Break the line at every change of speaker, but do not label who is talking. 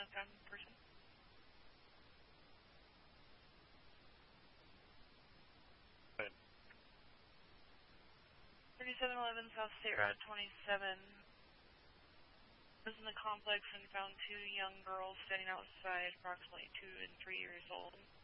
found in person. 3711 South State Route 27. Was in the complex and found two young girls standing outside, approximately 2 and 3 years old.